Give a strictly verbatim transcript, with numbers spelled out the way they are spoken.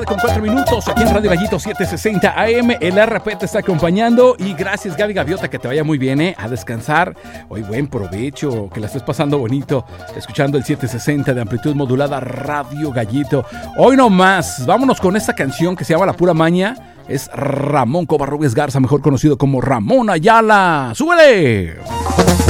Con cuatro minutos aquí en Radio Gallito setecientos sesenta A M, el R P te está acompañando y gracias Gaby Gaviota, que te vaya muy bien, ¿eh? A descansar, hoy buen provecho, que la estés pasando bonito, escuchando el setecientos sesenta de amplitud modulada Radio Gallito. Hoy no más, vámonos con esta canción que se llama La Pura Maña, es Ramón Covarrubias Garza, mejor conocido como Ramón Ayala, ¡súbele!